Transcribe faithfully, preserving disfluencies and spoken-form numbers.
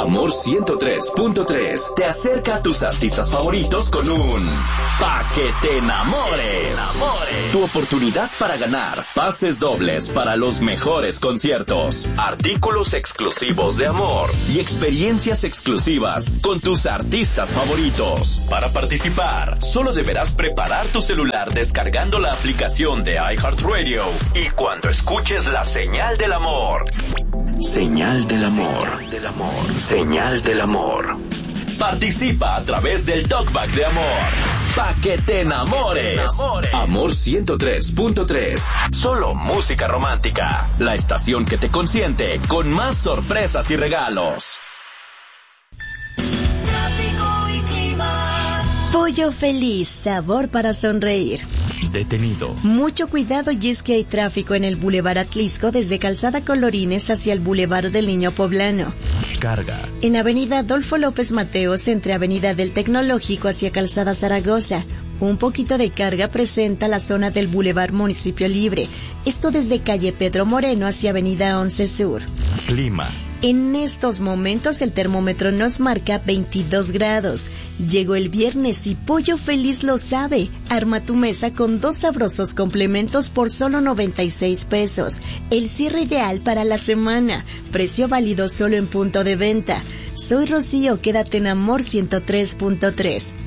Amor ciento tres punto tres te acerca a tus artistas favoritos con un Pa' que te enamores. Tu oportunidad para ganar pases dobles para los mejores conciertos, artículos exclusivos de Amor y experiencias exclusivas con tus artistas favoritos. Para participar, solo deberás preparar tu celular descargando la aplicación de iHeartRadio y cuando escuches la señal del amor. Señal del amor. Señal del amor. Señal del amor. Participa a través del Talkback de Amor. Pa' que te enamores. Amor ciento tres punto tres. Solo música romántica. La estación que te consiente con más sorpresas y regalos. Pollo Feliz, sabor para sonreír. Detenido. Mucho cuidado, y es que hay tráfico en el Boulevard Atlisco desde Calzada Colorines hacia el Boulevard del Niño Poblano. Carga. En Avenida Adolfo López Mateos entre Avenida del Tecnológico hacia Calzada Zaragoza. Un poquito de carga presenta la zona del Boulevard Municipio Libre. Esto desde calle Pedro Moreno hacia Avenida once Sur. Clima. En estos momentos el termómetro nos marca veintidós grados. Llegó el viernes y Pollo Feliz lo sabe. Arma tu mesa con dos sabrosos complementos por solo noventa y seis pesos. El cierre ideal para la semana. Precio válido solo en punto de venta. Soy Rocío, quédate en Amor ciento tres punto tres.